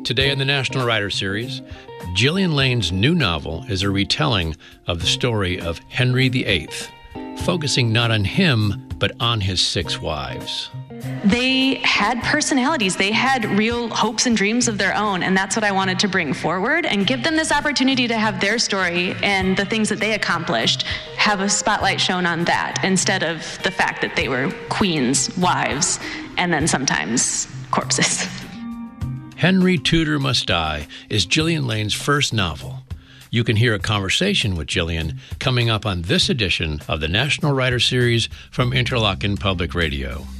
Today in the National Writer Series, Gillian Lane's new novel is a retelling of the story of Henry VIII, focusing not on him, but on his 6 wives. They had personalities. They had real hopes and dreams of their own, and that's what I wanted to bring forward and give them this opportunity to have their story and the things that they accomplished have a spotlight shown on that instead of the fact that they were queens, wives, and then sometimes corpses. Henry Tudor Must Die is Gillian Lane's first novel. You can hear a conversation with Gillian coming up on this edition of the National Writer Series from Interlochen Public Radio.